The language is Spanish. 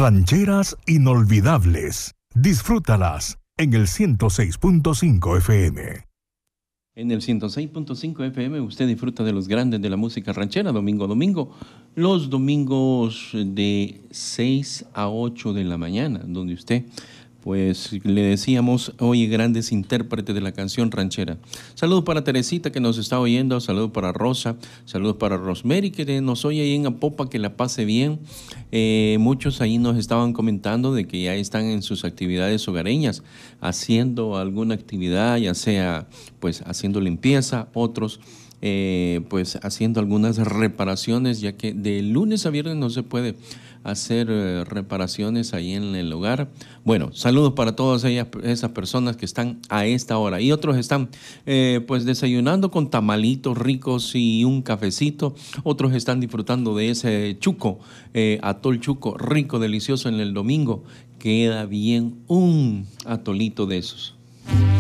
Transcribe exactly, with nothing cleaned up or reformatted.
Rancheras inolvidables. Disfrútalas en el ciento seis punto cinco F M. En el ciento seis punto cinco F M usted disfruta de los grandes de la música ranchera, domingo a domingo. Los domingos de seis a ocho de la mañana, donde usted, pues le decíamos, oye, grandes intérpretes de la canción ranchera. Saludos para Teresita que nos está oyendo, saludos para Rosa, saludos para Rosemary que nos oye ahí en Apopa, que la pase bien. Eh, muchos ahí nos estaban comentando de que ya están en sus actividades hogareñas, haciendo alguna actividad, ya sea pues haciendo limpieza, otros eh, pues haciendo algunas reparaciones, ya que de lunes a viernes no se puede hacer eh, reparaciones ahí en el hogar. Bueno, saludos para todas ellas, esas personas que están a esta hora. Y otros están eh, pues desayunando con tamalitos ricos y un cafecito. Otros están disfrutando de ese chuco, eh, atol chuco, rico, delicioso en el domingo. Queda bien un atolito de esos.